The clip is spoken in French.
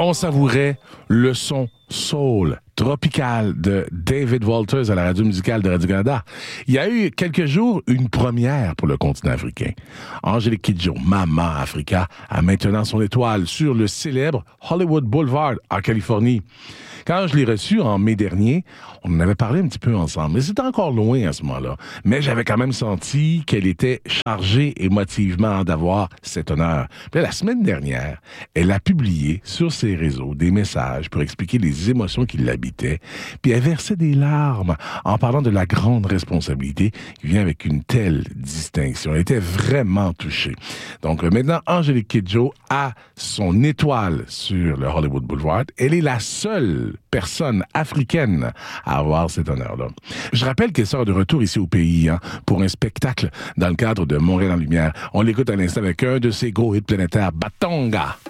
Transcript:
On savourait le son soul tropical de David Walters à la radio musicale de Radio-Canada. Il y a eu quelques jours une première pour le continent africain. Angélique Kidjo, Maman Africa, a maintenant son étoile sur le célèbre Hollywood Boulevard en Californie. Quand je l'ai reçue en mai dernier, on en avait parlé un petit peu ensemble, mais c'était encore loin à ce moment-là. Mais j'avais quand même senti qu'elle était chargée émotivement d'avoir cet honneur. Puis la semaine dernière, elle a publié sur ses réseaux des messages pour expliquer les émotions qui l'habitaient, puis elle versait des larmes en parlant de la grande responsabilité qui vient avec une telle distinction. Elle était vraiment touchée. Donc maintenant, Angélique Kidjo a son étoile sur le Hollywood Boulevard. Elle est la seule personne africaine à avoir cet honneur-là. Je rappelle qu'elle sort de retour ici au pays pour un spectacle dans le cadre de Montréal en Lumière. On l'écoute à l'instant avec un de ses gros hits planétaires, Batonga.